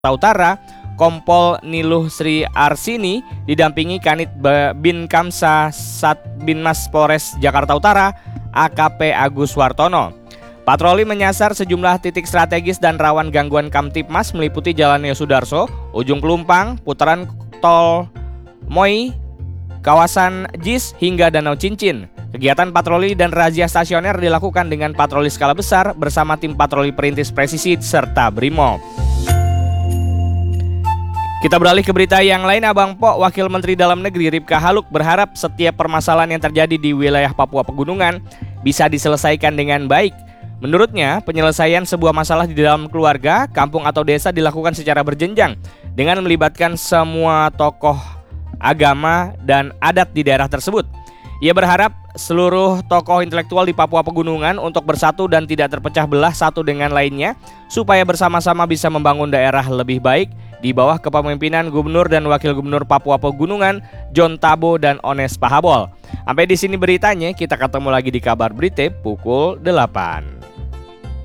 Utara, Kompol Niluh Sri Arsini didampingi Kanit Binkamsa Satbinmas Polres Jakarta Utara, AKP Agus Wartono. Patroli menyasar sejumlah titik strategis dan rawan gangguan Kamtipmas meliputi Jalan Yosudarso, Ujung Pelumpang, putaran Tol Moi, kawasan JIS hingga Danau Cincin. Kegiatan patroli dan razia stasioner dilakukan dengan patroli skala besar bersama tim patroli perintis presisi serta Brimob. Kita beralih ke berita yang lain. Abang Po, Wakil Menteri Dalam Negeri Ripka Haluk berharap setiap permasalahan yang terjadi di wilayah Papua Pegunungan bisa diselesaikan dengan baik. Menurutnya, penyelesaian sebuah masalah di dalam keluarga, kampung atau desa dilakukan secara berjenjang dengan melibatkan semua tokoh agama dan adat di daerah tersebut. Ia berharap seluruh tokoh intelektual di Papua Pegunungan untuk bersatu dan tidak terpecah belah satu dengan lainnya supaya bersama-sama bisa membangun daerah lebih baik di bawah kepemimpinan Gubernur dan Wakil Gubernur Papua Pegunungan John Tabo dan Ones Pahabol. Sampai di sini beritanya, kita ketemu lagi di Kabar Berita pukul 8.